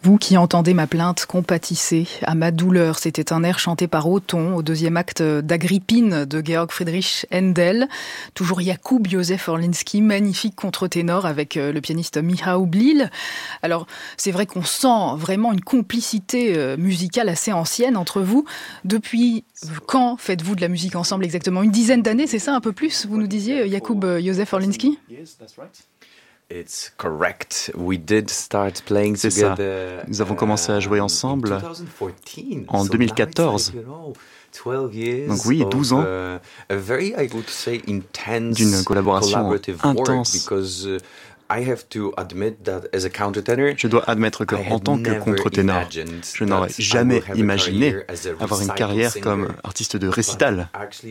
Vous qui entendez ma plainte, compatissez à ma douleur. C'était un air chanté par Othon au deuxième acte d'Agrippine de Georg Friedrich Händel. Toujours Jakub Józef Orliński, magnifique contre-ténor avec le pianiste Michał Blill. Alors, c'est vrai qu'on sent vraiment une complicité musicale assez ancienne entre vous. Depuis quand faites-vous de la musique ensemble exactement? Une dizaine d'années, c'est ça, un peu plus, vous nous disiez, Jakub Józef Orliński? It's correct. We did start playing C'est ça. together. Nous avons commencé à jouer ensemble en 2014. Donc oui, 12 ans d'une collaboration intense. Je dois admettre qu'en tant que contre-ténor, je n'aurais jamais imaginé avoir une carrière comme artiste de récital.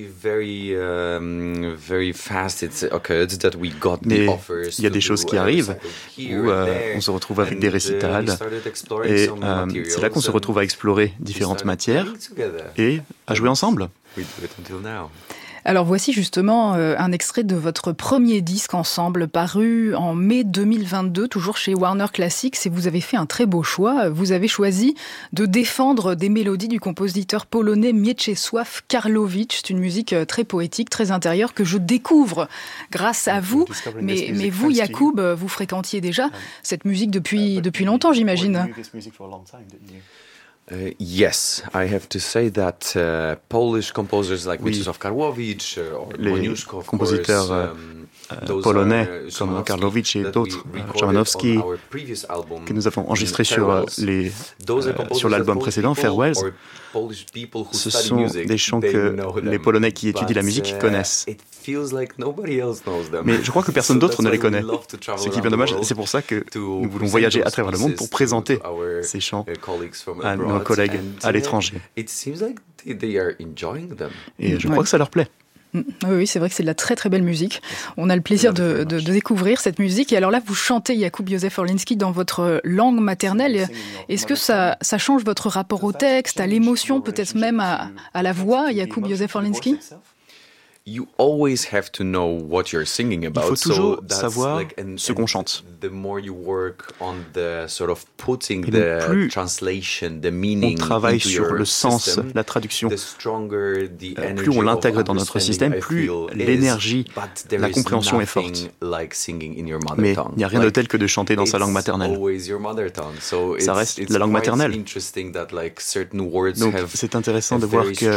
Mais il y a des choses qui arrivent où on se retrouve avec des récitals et c'est là qu'on se retrouve à explorer différentes matières et à jouer ensemble. Alors voici justement un extrait de votre premier disque ensemble paru en mai 2022, toujours chez Warner Classics, et vous avez fait un très beau choix. Vous avez choisi de défendre des mélodies du compositeur polonais Mieczysław Karłowicz. C'est une musique très poétique, très intérieure que je découvre grâce à vous. Mais vous, Jakub, vous fréquentiez déjà cette musique depuis longtemps, j'imagine. Yes, I have to say that Polish composers like Mieczysław Karłowicz or Moniuszko, of compositeurs polonais comme Karłowicz et d'autres, Szymanowski, que nous avons enregistrés sur l'album précédent, Farewells, ce sont des chants que les Polonais qui étudient la musique connaissent. Mais je crois que personne d'autre ne les connaît. Ce qui est bien dommage, c'est pour ça que nous voulons voyager à travers le monde pour présenter ces chants à nos collègues à l'étranger. Et je crois que ça leur plaît. Oui, c'est vrai que c'est de la très très belle musique. On a le plaisir de découvrir cette musique. Et alors là, vous chantez Jakub Józef Orliński dans votre langue maternelle. Est-ce que ça change votre rapport au texte, à l'émotion, peut-être même à la voix, Jakub Józef Orliński? You always have to know what you're singing about. Il faut toujours savoir ce qu'on chante. The more you work on the sort of putting the translation, the meaning, on travaille sur le sens, la traduction, plus on l'intègre dans notre système, plus l'énergie, la compréhension est forte. Mais il n'y a rien de tel que de chanter dans sa langue maternelle. Ça reste la langue maternelle. Donc c'est intéressant de voir que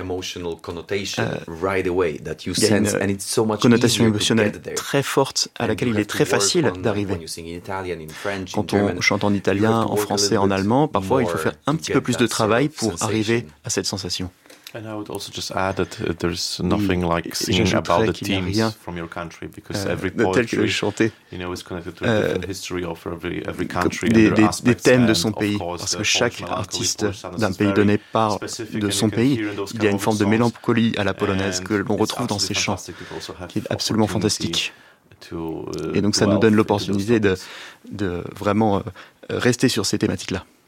il y a une connotation émotionnelle très forte à laquelle il est très facile d'arriver. Quand on chante en italien, en français, en allemand, parfois il faut faire un petit peu plus de travail pour arriver à cette sensation. And I would also just add that there's nothing like singing about the themes from your country because every poetry, is connected to a different history of every country. Des thèmes de son pays, parce que chaque artiste d'un pays donné parle de son pays. Il y a une forme de mélancolie à la polonaise que l'on retrouve dans ses chants, qui est absolument fantastique. Et donc ça nous donne l'opportunité de vraiment rester sur ces thématiques-là.